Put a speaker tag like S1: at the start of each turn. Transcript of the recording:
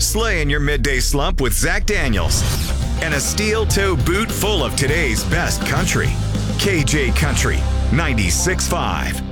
S1: slay in your midday slump with Zach Daniels. And a steel toe boot full of today's best country. KJ Country 96.5.